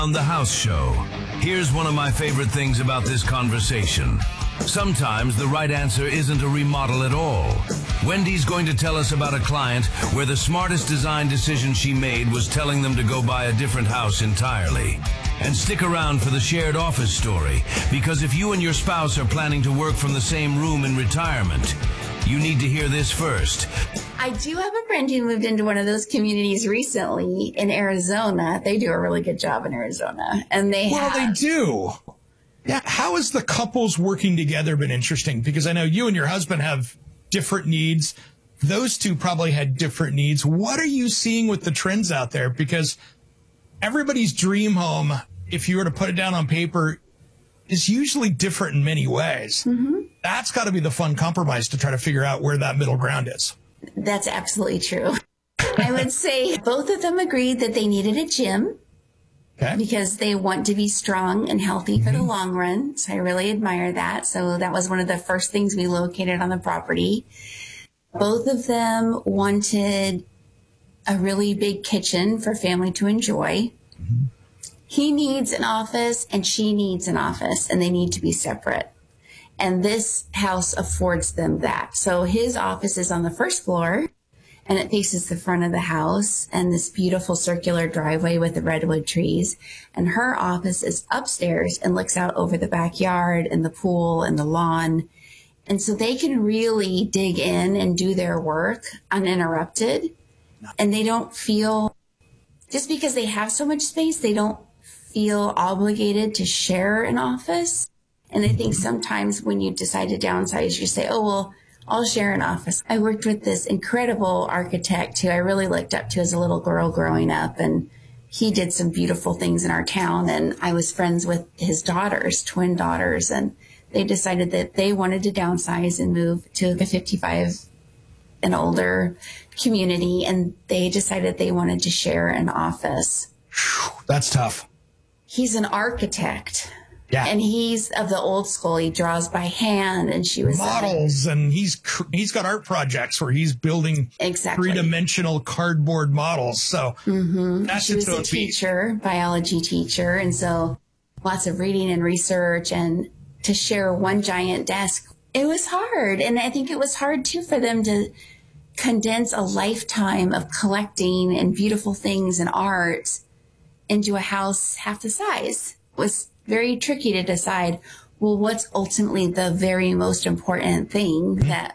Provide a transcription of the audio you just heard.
On the House Show, here's one of my favorite things about this conversation. Sometimes the right answer isn't a remodel at all. Wendy's going to tell us about a client where the smartest design decision she made was telling them to go buy a different house entirely. And stick around for the shared office story, because if you and your spouse are planning to work from the same room in retirement, you need to hear this first. I do have a friend who moved into one of those communities recently in Arizona. They do a really good job in Arizona. And they do. Yeah. How has the couples working together been interesting? Because I know you and your husband have different needs. Those two probably had different needs. What are you seeing with the trends out there? Because everybody's dream home, if you were to put it down on paper, is usually different in many ways. Mm-hmm. That's got to be the fun compromise to try to figure out where that middle ground is. That's absolutely true. I would say both of them agreed that they needed a gym because they want to be strong and healthy for the long run. So I really admire that. So that was one of the first things we located on the property. Both of them wanted a really big kitchen for family to enjoy. Mm-hmm. He needs an office and she needs an office, and they need to be separate. And this house affords them that. So his office is on the first floor and it faces the front of the house and this beautiful circular driveway with the redwood trees. And her office is upstairs and looks out over the backyard and the pool and the lawn. And so they can really dig in and do their work uninterrupted. And they don't feel, just because they have so much space, they don't feel obligated to share an office. And I think sometimes when you decide to downsize, you say, oh, well, I'll share an office. I worked with this incredible architect who I really looked up to as a little girl growing up. And he did some beautiful things in our town. And I was friends with his daughters, twin daughters. And they decided that they wanted to downsize and move to a 55 and older community. And they decided they wanted to share an office. That's tough. He's an architect. Yeah. And he's of the old school. He draws by hand, and she was models, and he's got art projects where he's building three-dimensional cardboard models. So she was a teacher, biology teacher, and so lots of reading and research, and to share one giant desk, it was hard. And I think it was hard too for them to condense a lifetime of collecting and beautiful things and art into a house half the size. It was very tricky to decide, well, what's ultimately the very most important thing that